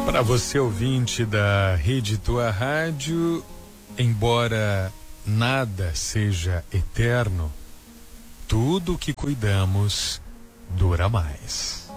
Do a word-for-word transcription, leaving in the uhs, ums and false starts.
Para você, ouvinte da Rede Tua Rádio, embora nada seja eterno, tudo que cuidamos dura mais.